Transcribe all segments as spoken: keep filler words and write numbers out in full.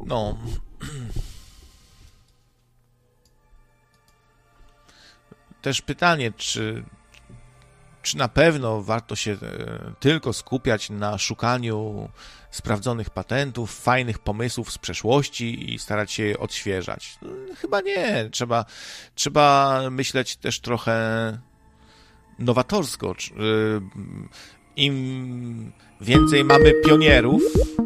No. Też pytanie, czy, czy na pewno warto się tylko skupiać na szukaniu sprawdzonych patentów, fajnych pomysłów z przeszłości i starać się je odświeżać? Chyba nie. Trzeba, trzeba myśleć też trochę nowatorsko. Im więcej mamy pionierów,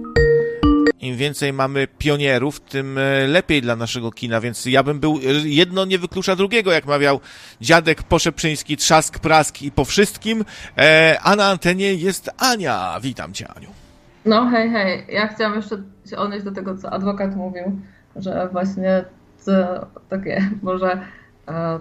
im więcej mamy pionierów, tym lepiej dla naszego kina, więc ja bym był, jedno nie wyklucza drugiego, jak mawiał dziadek Poszeprzyński, trzask, prask i po wszystkim, e, a na antenie jest Ania. Witam cię, Aniu. No hej, hej, ja chciałam jeszcze się odnieść do tego, co adwokat mówił, że właśnie to, takie może e,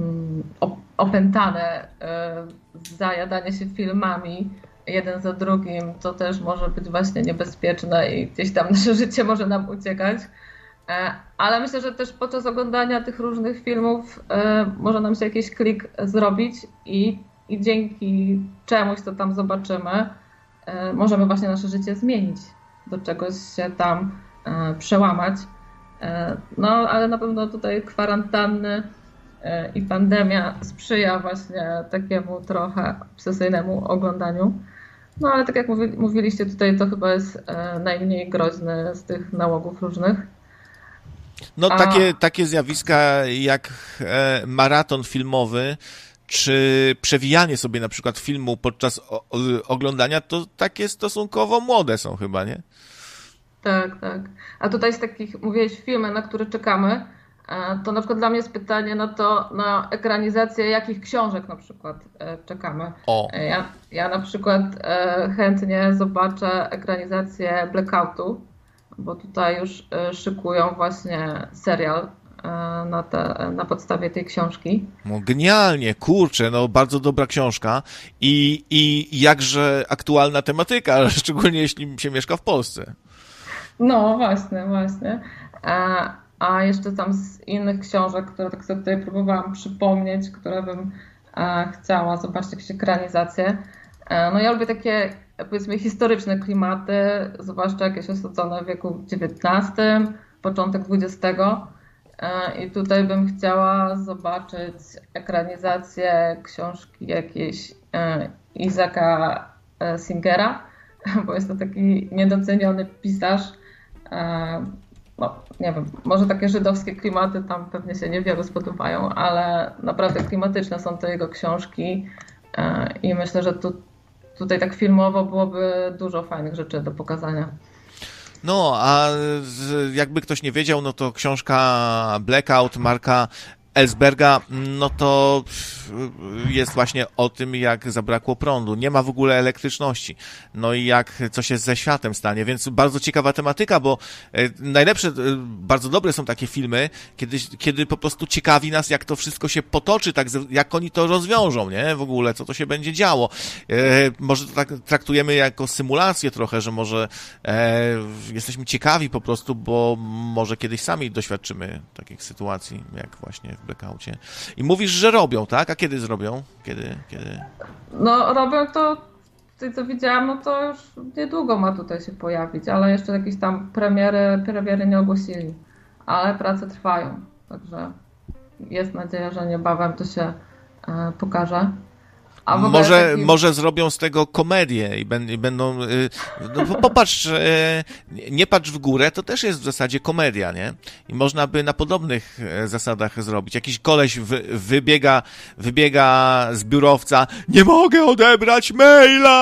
opętane e, zajadanie się filmami jeden za drugim, to też może być właśnie niebezpieczne i gdzieś tam nasze życie może nam uciekać. Ale myślę, że też podczas oglądania tych różnych filmów może nam się jakiś klik zrobić i, i dzięki czemuś, co tam zobaczymy, możemy właśnie nasze życie zmienić, do czegoś się tam przełamać. No, ale na pewno tutaj kwarantanny i pandemia sprzyja właśnie takiemu trochę obsesyjnemu oglądaniu. No ale tak jak mówi, mówiliście tutaj, to chyba jest e, najmniej groźny z tych nałogów różnych. No A... takie, takie zjawiska jak e, maraton filmowy, czy przewijanie sobie na przykład filmu podczas o, o, oglądania, to takie stosunkowo młode są chyba, nie? Tak, tak. A tutaj z takich, mówiłeś, filmy, na które czekamy, to na przykład dla mnie jest pytanie no to na ekranizację jakich książek na przykład czekamy. O. Ja, ja na przykład chętnie zobaczę ekranizację Blackoutu, bo tutaj już szykują właśnie serial na, te, na podstawie tej książki. No genialnie, kurczę, no bardzo dobra książka i, i jakże aktualna tematyka, szczególnie jeśli się mieszka w Polsce. No właśnie, właśnie. A, A jeszcze tam z innych książek, które tak sobie tutaj próbowałam przypomnieć, które bym e, chciała zobaczyć jakieś ekranizacje. E, no ja lubię takie, powiedzmy, historyczne klimaty, zwłaszcza jakieś osadzone w wieku dziewiętnastym, początek dwudziestego. E, I tutaj bym chciała zobaczyć ekranizację książki jakiejś e, Isaaca Singera, bo jest to taki niedoceniony pisarz. E, No, nie wiem, może takie żydowskie klimaty tam pewnie się niewielu spodobają, ale naprawdę klimatyczne są to jego książki i myślę, że tu, tutaj tak filmowo byłoby dużo fajnych rzeczy do pokazania. No, a jakby ktoś nie wiedział, no to książka Blackout Marka Ellsberga, no to jest właśnie o tym, jak zabrakło prądu. Nie ma w ogóle elektryczności. No i jak, co się ze światem stanie. Więc bardzo ciekawa tematyka, bo najlepsze, bardzo dobre są takie filmy, kiedy, kiedy po prostu ciekawi nas, jak to wszystko się potoczy, tak, jak oni to rozwiążą, nie? W ogóle, co to się będzie działo. E, może to tak traktujemy jako symulację trochę, że może e, jesteśmy ciekawi po prostu, bo może kiedyś sami doświadczymy takich sytuacji, jak właśnie w Blackoutie. I mówisz, że robią, tak? A kiedy zrobią? Kiedy? kiedy? No robią to, co widziałam, no to już niedługo ma tutaj się pojawić, ale jeszcze jakieś tam premiery, premiery nie ogłosili. Ale prace trwają, także jest nadzieja, że niebawem to się e, pokaże. A może, taki... może zrobią z tego komedię i, ben, i będą... No, popatrz, nie patrz w górę, to też jest w zasadzie komedia, nie? I można by na podobnych zasadach zrobić. Jakiś koleś wy, wybiega, wybiega z biurowca, nie mogę odebrać maila!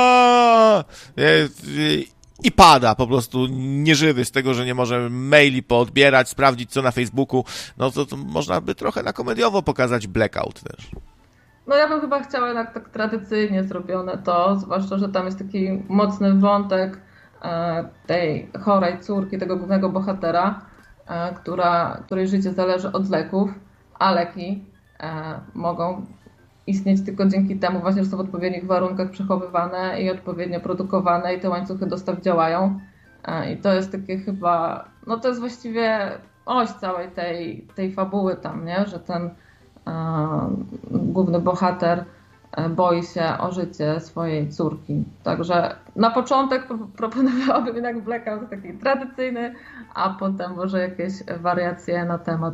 I pada po prostu nieżywy z tego, że nie może maili poodbierać, sprawdzić co na Facebooku. No to, to można by trochę na komediowo pokazać Blackout też. No ja bym chyba chciała jednak tak tradycyjnie zrobione to, zwłaszcza, że tam jest taki mocny wątek tej chorej córki, tego głównego bohatera, która, której życie zależy od leków, a leki mogą istnieć tylko dzięki temu właśnie, że są w odpowiednich warunkach przechowywane i odpowiednio produkowane i te łańcuchy dostaw działają. I to jest takie chyba, no to jest właściwie oś całej tej, tej fabuły tam, nie? Że ten główny bohater boi się o życie swojej córki. Także na początek proponowałabym jednak Blackout taki tradycyjny, a potem może jakieś wariacje na temat.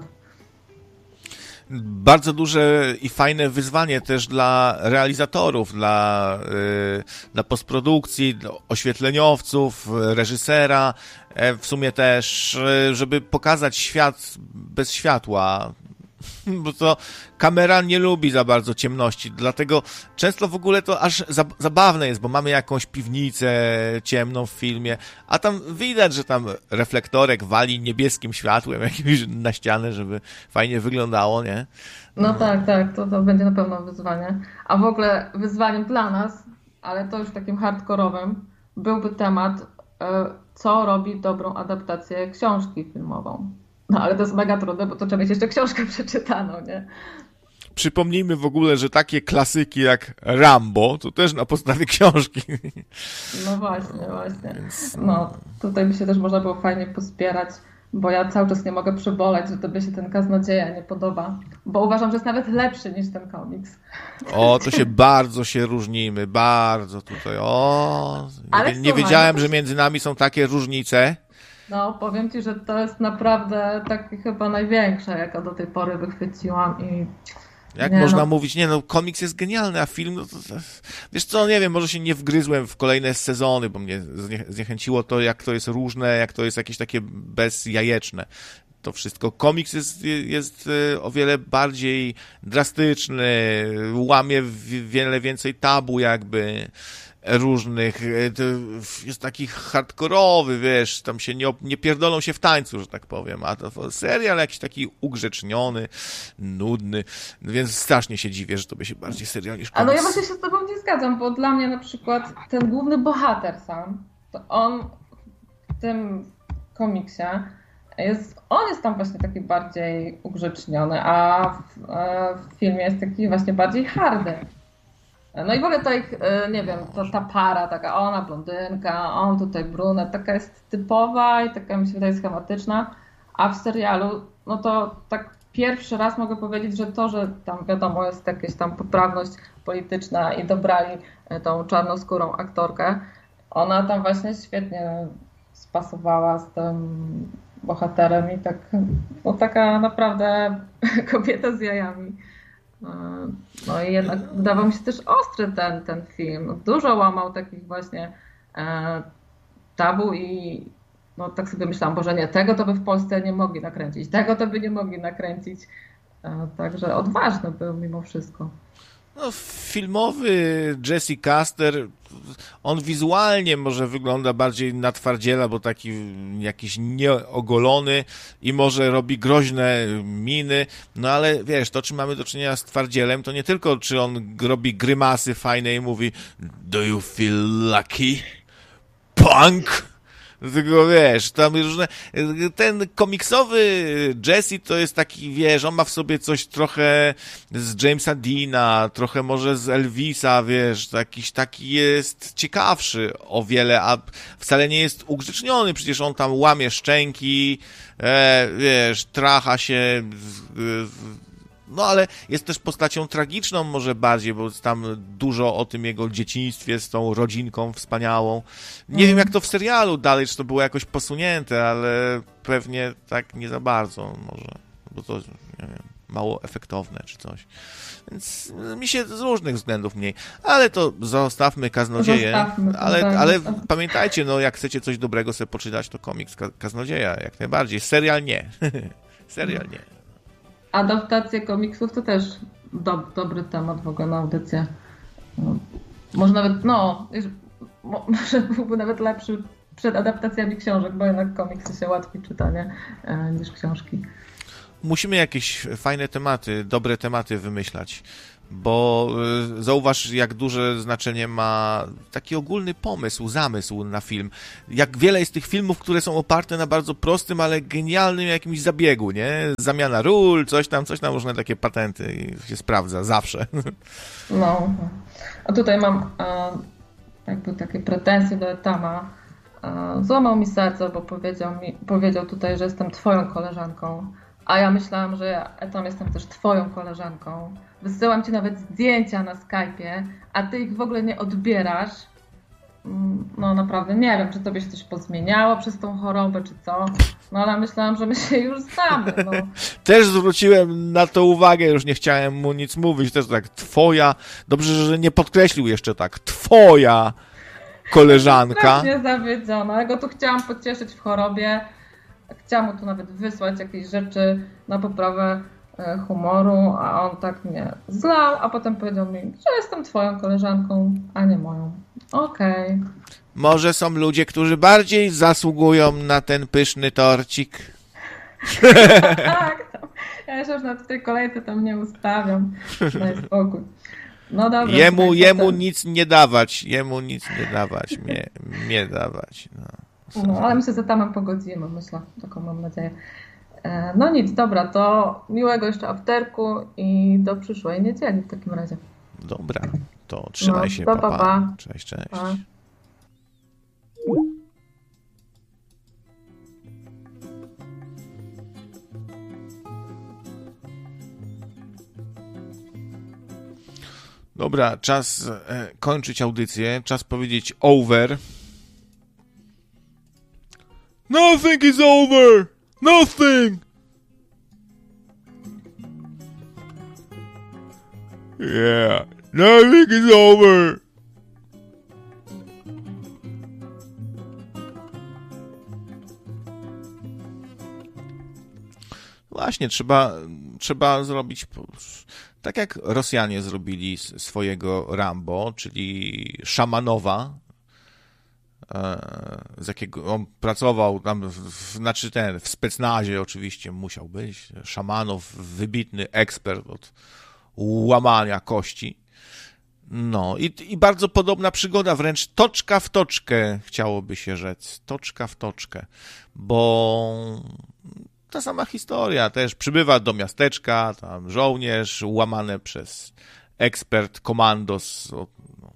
Bardzo duże i fajne wyzwanie też dla realizatorów, dla, yy, dla postprodukcji, oświetleniowców, reżysera, w sumie też, żeby pokazać świat bez światła, bo to kamera nie lubi za bardzo ciemności, dlatego często w ogóle to aż zabawne jest, bo mamy jakąś piwnicę ciemną w filmie, a tam widać, że tam reflektorek wali niebieskim światłem jakimś na ścianę, żeby fajnie wyglądało, nie? No tak, tak, to, to będzie na pewno wyzwanie. A w ogóle wyzwaniem dla nas, ale to już takim hardkorowym, byłby temat, co robi dobrą adaptację książki filmową. No ale to jest mega trudne, bo to trzeba mieć jeszcze książkę przeczytaną, nie? Przypomnijmy w ogóle, że takie klasyki jak Rambo, to też na podstawie książki. No właśnie, właśnie. No, tutaj by się też można było fajnie pospierać, bo ja cały czas nie mogę przyboleć, że tobie się ten Kaznodzieja nie podoba, bo uważam, że jest nawet lepszy niż ten komiks. O, to się bardzo się różnimy, bardzo tutaj, o. Ale nie, nie słuchaj, wiedziałem, no że między nami są takie różnice. No, powiem ci, że to jest naprawdę takie chyba największe, jaka do tej pory wychwyciłam i... Jak nie, można no. mówić, nie no, komiks jest genialny, a film, no to, to, wiesz co, nie wiem, może się nie wgryzłem w kolejne sezony, bo mnie znie, zniechęciło to, jak to jest różne, jak to jest jakieś takie bezjajeczne. To wszystko. Komiks jest, jest o wiele bardziej drastyczny, łamie wiele więcej tabu jakby różnych, jest taki hardkorowy, wiesz, tam się nie, nie pierdolą się w tańcu, że tak powiem, a to serial jakiś taki ugrzeczniony, nudny, więc strasznie się dziwię, że to by się bardziej serial niż komiks. A no ja właśnie się z tobą nie zgadzam, bo dla mnie na przykład ten główny bohater sam, to on w tym komiksie jest, on jest tam właśnie taki bardziej ugrzeczniony, a w, w filmie jest taki właśnie bardziej hardy. No i w ogóle tak, nie wiem, to ta para, taka ona blondynka, on tutaj brunet, taka jest typowa i taka mi się wydaje schematyczna, a w serialu, no to tak pierwszy raz mogę powiedzieć, że to, że tam wiadomo jest jakaś tam poprawność polityczna i dobrali tą czarnoskórą aktorkę, ona tam właśnie świetnie spasowała z tym bohaterem i tak, no taka naprawdę kobieta z jajami. No i jednak wydawał mi się też ostry ten, ten film. No, dużo łamał takich właśnie e, tabu i no tak sobie myślałam, Boże nie, tego to by w Polsce nie mogli nakręcić, tego to by nie mogli nakręcić. E, także odważny był mimo wszystko. No, filmowy Jesse Custer, on wizualnie może wygląda bardziej na twardziela, bo taki jakiś nieogolony i może robi groźne miny, no ale wiesz, to czy mamy do czynienia z twardzielem, to nie tylko czy on robi grymasy fajne i mówi "Do you feel lucky? Punk?" Tylko wiesz, tam różne... Ten komiksowy Jesse to jest taki, wiesz, on ma w sobie coś trochę z Jamesa Deana, trochę może z Elvisa, wiesz, jakiś taki jest ciekawszy o wiele, a wcale nie jest ugrzeczniony, przecież on tam łamie szczęki, e, wiesz, tracha się... Z, z, no ale jest też postacią tragiczną może bardziej, bo jest tam dużo o tym jego dzieciństwie z tą rodzinką wspaniałą. Nie mm. wiem jak to w serialu dalej, czy to było jakoś posunięte, ale pewnie tak nie za bardzo może, bo to nie wiem, mało efektowne czy coś. Więc mi się z różnych względów mniej. Ale to zostawmy Kaznodzieję. Zostawmy, ale, tak, ale zostawmy. Pamiętajcie, no jak chcecie coś dobrego sobie poczytać, to komiks Kaznodzieja jak najbardziej. Serial nie. Serial nie. Adaptacje komiksów to też do, dobry temat w ogóle na audycję. No, może nawet, no, może byłby nawet lepszy przed adaptacjami książek, bo jednak komiksy się łatwiej czyta, nie? Niż książki. Musimy jakieś fajne tematy, dobre tematy wymyślać, bo zauważ, jak duże znaczenie ma taki ogólny pomysł, zamysł na film. Jak wiele jest tych filmów, które są oparte na bardzo prostym, ale genialnym jakimś zabiegu, nie? Zamiana ról, coś tam, coś tam, różne takie patenty i się sprawdza zawsze. No, a tutaj mam e, jakby takie pretensje do Etama. E, złamał mi serce, bo powiedział, mi, powiedział tutaj, że jestem twoją koleżanką. A ja myślałam, że ja tam jestem też twoją koleżanką. Wysyłam ci nawet zdjęcia na Skype'ie, a ty ich w ogóle nie odbierasz. No naprawdę nie wiem, czy tobie się coś pozmieniało przez tą chorobę, czy co. No ale myślałam, że my się już znamy. No. Też zwróciłem na to uwagę, już nie chciałem mu nic mówić. Też tak, twoja, dobrze, że nie podkreślił jeszcze tak, twoja koleżanka. Strasznie zawiedziona. Ja go tu chciałam pocieszyć w chorobie. Chciałam mu tu nawet wysłać jakieś rzeczy na poprawę humoru, a on tak mnie zlał, a potem powiedział mi, że jestem twoją koleżanką, a nie moją. Okej. Okay. Może są ludzie, którzy bardziej zasługują na ten pyszny torcik. Tak, to ja się już nawet w tej kolejce tam nie ustawiam. Daj spokój. No dobra. Jemu, jemu potem... nic nie dawać, jemu nic nie dawać, mnie, mnie dawać. No. No, ale my się za tamem pogodzimy, myślę, taką mam nadzieję. No nic, dobra, to miłego jeszcze afterku i do przyszłej niedzieli w takim razie. Dobra, to trzymaj no, się, to pa, pa, pa. Cześć, cześć. Pa. Dobra, czas e, kończyć audycję, czas powiedzieć over. Nothing is over! Nothing! Yeah, nothing is over! Właśnie, trzeba, trzeba zrobić tak jak Rosjanie zrobili swojego Rambo, czyli Szamanowa, z jakiego on pracował tam, w, znaczy ten, w specnazie oczywiście musiał być, Szamanow, wybitny ekspert od łamania kości. No i, i bardzo podobna przygoda, wręcz toczka w toczkę, chciałoby się rzec, toczka w toczkę, bo ta sama historia, też przybywa do miasteczka, tam żołnierz łamany przez ekspert, komandos, no,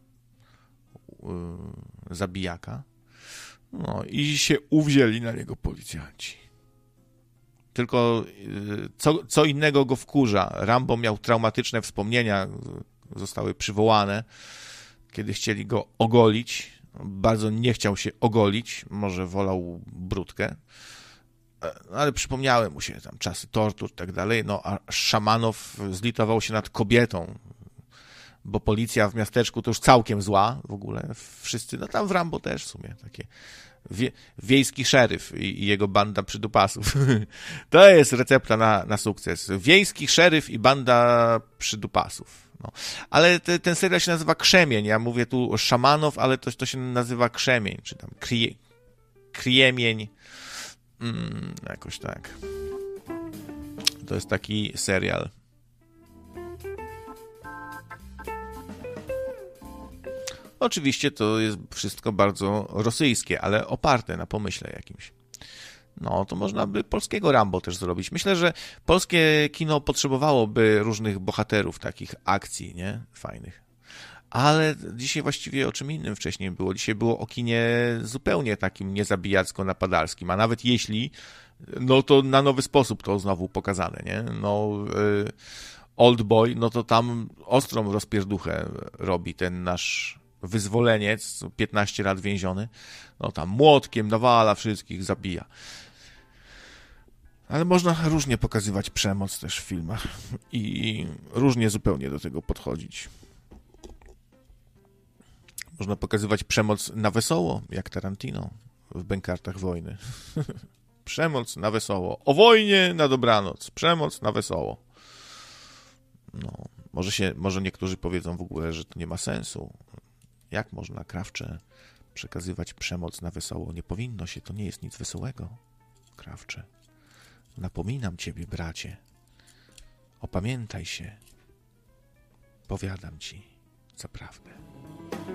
yy, zabijaka. No i się uwzięli na niego policjanci. Tylko yy, co, co innego go wkurza. Rambo miał traumatyczne wspomnienia, zostały przywołane, kiedy chcieli go ogolić. Bardzo nie chciał się ogolić, może wolał brudkę. Ale przypomniały mu się tam czasy tortur i tak dalej, no a Szamanow zlitował się nad kobietą, bo policja w miasteczku to już całkiem zła w ogóle, wszyscy, no tam w Rambo też w sumie, takie wie, wiejski szeryf i, i jego banda przydupasów. To jest recepta na, na sukces. Wiejski szeryf i banda przydupasów. No. Ale te, ten serial się nazywa Krzemień, ja mówię tu Szamanow, ale to, to się nazywa Krzemień, czy tam Krie, Kriemień. Mm, jakoś tak. To jest taki serial. Oczywiście to jest wszystko bardzo rosyjskie, ale oparte na pomyśle jakimś. No, to można by polskiego Rambo też zrobić. Myślę, że polskie kino potrzebowałoby różnych bohaterów, takich akcji, nie? Fajnych. Ale dzisiaj właściwie o czym innym wcześniej było. Dzisiaj było o kinie zupełnie takim niezabijacko-napadalskim, a nawet jeśli, no to na nowy sposób to znowu pokazane, nie? No, y, Oldboy, no to tam ostrą rozpierduchę robi ten nasz wyzwoleniec, piętnaście lat więziony, no tam młotkiem nawala wszystkich, zabija. Ale można różnie pokazywać przemoc też w filmach i różnie zupełnie do tego podchodzić. Można pokazywać przemoc na wesoło, jak Tarantino w Bękartach wojny. Przemoc na wesoło. O wojnie na dobranoc. Przemoc na wesoło. No, może się, może niektórzy powiedzą w ogóle, że to nie ma sensu. Jak można, Krawcze, przekazywać przemoc na wesoło? Nie powinno się, to nie jest nic wesołego. Krawcze, napominam ciebie, bracie. Opamiętaj się. Powiadam ci zaprawdę.